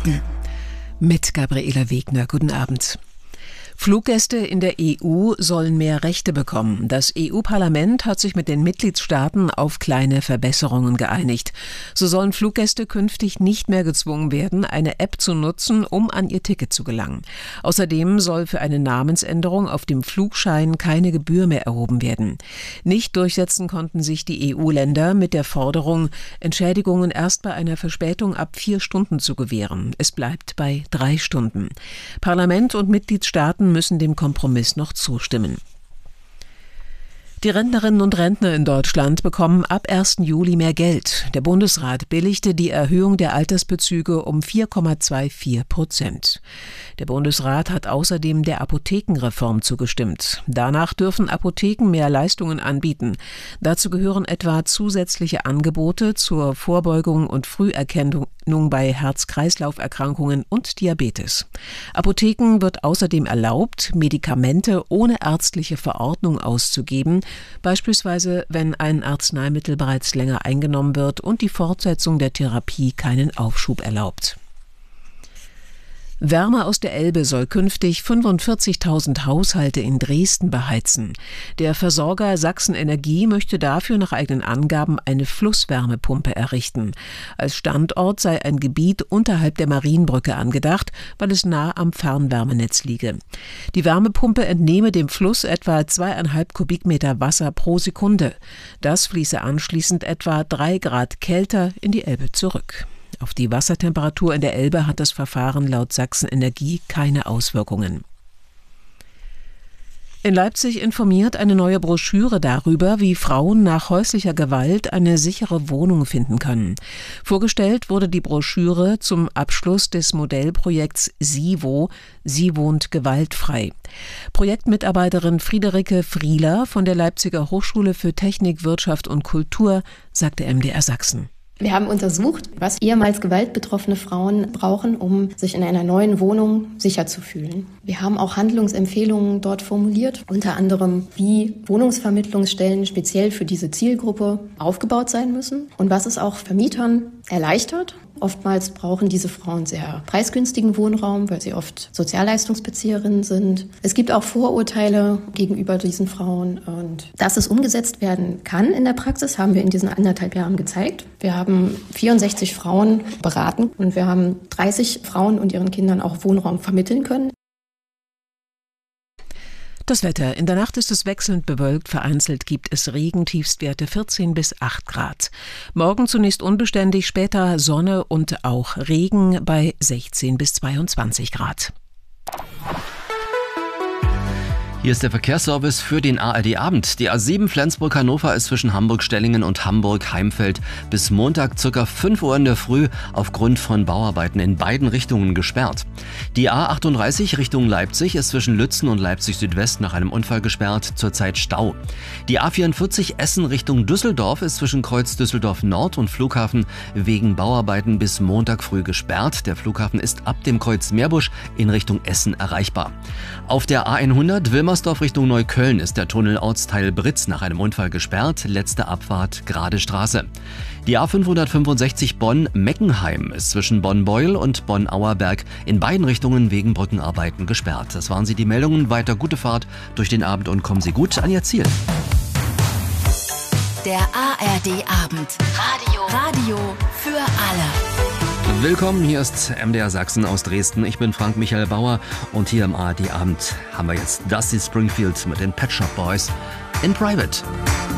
Nachrichten mit Gabriela Wegner. Guten Abend. Fluggäste in der EU sollen mehr Rechte bekommen. Das EU-Parlament hat sich mit den Mitgliedstaaten auf kleine Verbesserungen geeinigt. So sollen Fluggäste künftig nicht mehr gezwungen werden, eine App zu nutzen, um an ihr Ticket zu gelangen. Außerdem soll für eine Namensänderung auf dem Flugschein keine Gebühr mehr erhoben werden. Nicht durchsetzen konnten sich die EU-Länder mit der Forderung, Entschädigungen erst bei einer Verspätung ab 4 Stunden zu gewähren. Es bleibt bei 3 Stunden. Parlament und Mitgliedstaaten müssen dem Kompromiss noch zustimmen. Die Rentnerinnen und Rentner in Deutschland bekommen ab 1. Juli mehr Geld. Der Bundesrat billigte die Erhöhung der Altersbezüge um 4,24%. Der Bundesrat hat außerdem der Apothekenreform zugestimmt. Danach dürfen Apotheken mehr Leistungen anbieten. Dazu gehören etwa zusätzliche Angebote zur Vorbeugung und Früherkennung bei Herz-Kreislauf-Erkrankungen und Diabetes. Apotheken wird außerdem erlaubt, Medikamente ohne ärztliche Verordnung auszugeben, beispielsweise wenn ein Arzneimittel bereits länger eingenommen wird und die Fortsetzung der Therapie keinen Aufschub erlaubt. Wärme aus der Elbe soll künftig 45.000 Haushalte in Dresden beheizen. Der Versorger Sachsen Energie möchte dafür nach eigenen Angaben eine Flusswärmepumpe errichten. Als Standort sei ein Gebiet unterhalb der Marienbrücke angedacht, weil es nah am Fernwärmenetz liege. Die Wärmepumpe entnehme dem Fluss etwa 2,5 Kubikmeter Wasser pro Sekunde. Das fließe anschließend etwa 3 Grad kälter in die Elbe zurück. Auf die Wassertemperatur in der Elbe hat das Verfahren laut Sachsen Energie keine Auswirkungen. In Leipzig informiert eine neue Broschüre darüber, wie Frauen nach häuslicher Gewalt eine sichere Wohnung finden können. Vorgestellt wurde die Broschüre zum Abschluss des Modellprojekts SIVO, Sie wohnt gewaltfrei. Projektmitarbeiterin Friederike Frieler von der Leipziger Hochschule für Technik, Wirtschaft und Kultur sagte MDR Sachsen. Wir haben untersucht, was ehemals gewaltbetroffene Frauen brauchen, um sich in einer neuen Wohnung sicher zu fühlen. Wir haben auch Handlungsempfehlungen dort formuliert, unter anderem, wie Wohnungsvermittlungsstellen speziell für diese Zielgruppe aufgebaut sein müssen und was es auch Vermietern erleichtert. Oftmals brauchen diese Frauen sehr preisgünstigen Wohnraum, weil sie oft Sozialleistungsbezieherinnen sind. Es gibt auch Vorurteile gegenüber diesen Frauen. Und dass es umgesetzt werden kann in der Praxis, haben wir in diesen 1,5 Jahren gezeigt. Wir haben 64 Frauen beraten und wir haben 30 Frauen und ihren Kindern auch Wohnraum vermitteln können. Das Wetter. In der Nacht ist es wechselnd bewölkt, vereinzelt gibt es Regen, Tiefstwerte 14 bis 8 Grad. Morgen zunächst unbeständig, später Sonne und auch Regen bei 16 bis 22 Grad. Hier ist der Verkehrsservice für den ARD-Abend. Die A7 Flensburg-Hannover ist zwischen Hamburg-Stellingen und Hamburg-Heimfeld bis Montag ca. 5 Uhr in der Früh aufgrund von Bauarbeiten in beiden Richtungen gesperrt. Die A38 Richtung Leipzig ist zwischen Lützen und Leipzig-Südwest nach einem Unfall gesperrt, zurzeit Stau. Die A44 Essen Richtung Düsseldorf ist zwischen Kreuz Düsseldorf-Nord und Flughafen wegen Bauarbeiten bis Montag früh gesperrt. Der Flughafen ist ab dem Kreuz Meerbusch in Richtung Essen erreichbar. Auf der A100 Wilmersdorf Richtung Neukölln ist der Tunnel Ortsteil Britz nach einem Unfall gesperrt. Letzte Abfahrt gerade Straße. Die A565 Bonn-Meckenheim ist zwischen Bonn-Beuel und Bonn-Auerberg in beiden Richtungen wegen Brückenarbeiten gesperrt. Das waren sie, die Meldungen. Weiter gute Fahrt durch den Abend und kommen Sie gut an Ihr Ziel. Der ARD-Abend. Radio für alle. Willkommen, hier ist MDR Sachsen aus Dresden. Ich bin Frank Michael Bauer und hier im ARD-Abend haben wir jetzt Dusty Springfield mit den Pet Shop Boys in Private.